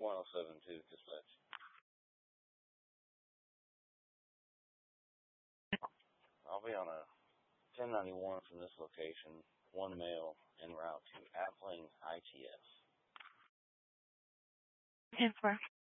1072 dispatch. I'll be on a 1091 from this location, 1 male, en route to Appling ITS. 10-4.